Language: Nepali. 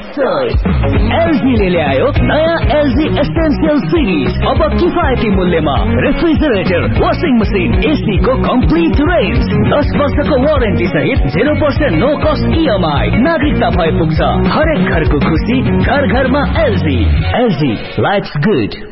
एलजी ले ल्यायो नयाँ एलजी एसेन्शियल सिरिज। अब किफायती मूल्यमा रेफ्रिजरेटर, वाशिङ मसिन, एसी को कम्प्लिट रेन्ज, 10 वर्षको वारेन्टी सहित 0% नो कस्ट EMI। नागरिकता भए पुग्छ। हरेक घरको खुसी घर घरमा एलजी। LG lives good.